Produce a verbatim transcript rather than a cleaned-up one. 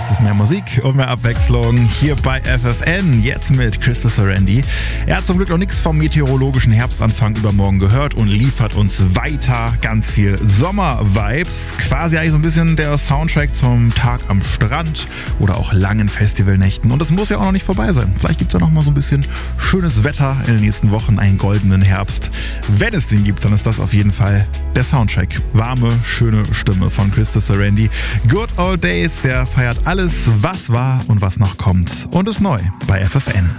heißt es mehr Musik und mehr Abwechslung hier bei F F N. Jetzt mit Christopher Randy. Er hat zum Glück noch nichts vom meteorologischen Herbstanfang übermorgen gehört und liefert uns weiter ganz viel Sommer-Vibes. Quasi eigentlich so ein bisschen der Soundtrack zum Tag am Strand oder auch langen Festivalnächten. Und das muss ja auch noch nicht vorbei sein. Vielleicht gibt es ja noch mal so ein bisschen schönes Wetter in den nächsten Wochen, einen goldenen Herbst. Wenn es den gibt, dann ist das auf jeden Fall der Soundtrack. Warme, schöne Stimme von Christopher Randy. Good Old Days, der feiert alles, was war und was noch kommt. Und ist neu bei F F N.